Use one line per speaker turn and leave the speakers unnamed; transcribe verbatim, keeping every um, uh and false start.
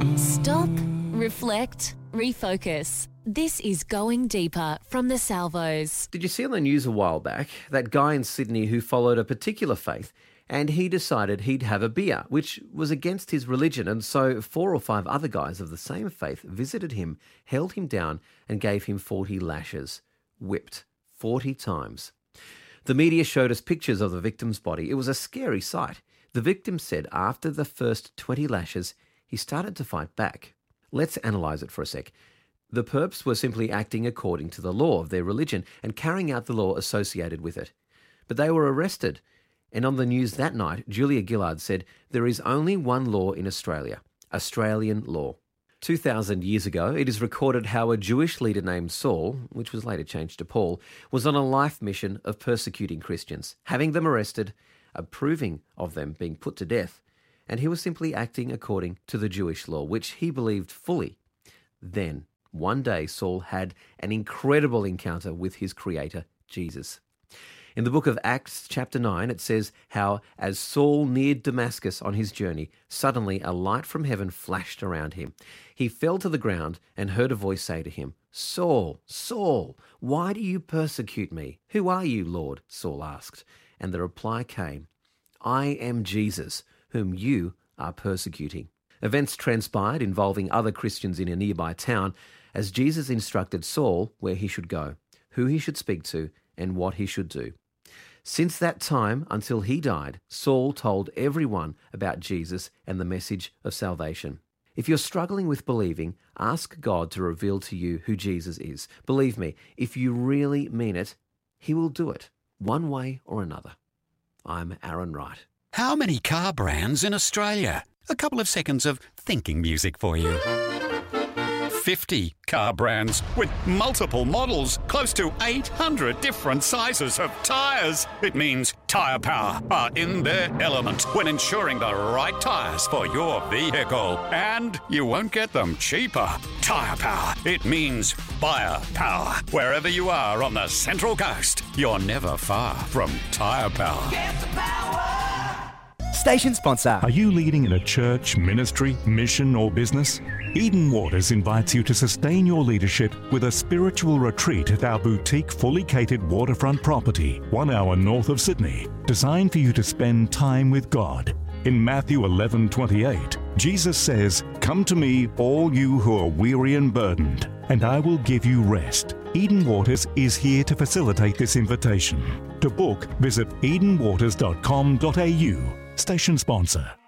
Stop, reflect, refocus. This is Going Deeper from the Salvos.
Did you see on the news a while back that guy in Sydney who followed a particular faith and he decided he'd have a beer, which was against his religion, and so four or five other guys of the same faith visited him, held him down and gave him forty lashes, whipped forty times. The media showed us pictures of the victim's body. It was a scary sight. The victim said after the first twenty lashes, he started to fight back. Let's analyse it for a sec. The perps were simply acting according to the law of their religion and carrying out the law associated with it. But they were arrested. And on the news that night, Julia Gillard said, there is only one law in Australia, Australian law. two thousand years ago, it is recorded how a Jewish leader named Saul, which was later changed to Paul, was on a life mission of persecuting Christians, having them arrested, approving of them being put to death, and he was simply acting according to the Jewish law, which he believed fully. Then, one day, Saul had an incredible encounter with his creator, Jesus. In the book of Acts, chapter nine, it says how, as Saul neared Damascus on his journey, suddenly a light from heaven flashed around him. He fell to the ground and heard a voice say to him, "Saul, Saul, why do you persecute me? Who are you, Lord?" Saul asked. And the reply came, "I am Jesus, whom you are persecuting." Events transpired involving other Christians in a nearby town as Jesus instructed Saul where he should go, who he should speak to, and what he should do. Since that time until he died, Saul told everyone about Jesus and the message of salvation. If you're struggling with believing, ask God to reveal to you who Jesus is. Believe me, if you really mean it, he will do it, one way or another. I'm Aaron Wright.
How many car brands in Australia? A couple of seconds of thinking music for you. fifty car brands with multiple models, close to eight hundred different sizes of tyres. It means Tyre Power are in their element when ensuring the right tyres for your vehicle. And you won't get them cheaper. Tyre Power, it means buyer power. Wherever you are on the Central Coast, you're never far from Tyre Power.
Get the power!
Station sponsor.
Are you leading in a church, ministry, mission or business? Eden Waters invites you to sustain your leadership with a spiritual retreat at our boutique fully catered waterfront property, one hour north of Sydney, designed for you to spend time with God. In Matthew eleven twenty-eight, Jesus says, "Come to me, all you who are weary and burdened, and I will give you rest." Eden Waters is here to facilitate this invitation. To book, visit eden waters dot com dot a u. Station sponsor.